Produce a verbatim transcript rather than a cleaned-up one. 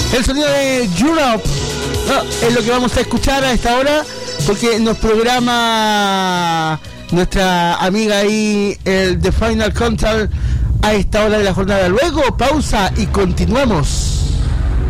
El sonido de Europe, no, es lo que vamos a escuchar a esta hora, porque nos programa nuestra amiga ahí, el The Final Concert, a esta hora de la jornada. Luego, pausa y continuamos.